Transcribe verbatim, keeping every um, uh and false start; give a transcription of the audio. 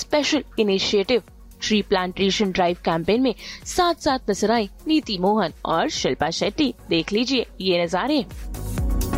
Special initiative tree plantation drive campaign में साथ साथ नजर आई नीति मोहन और शिल्पा शेट्टी। देख लीजिए ये नजारे।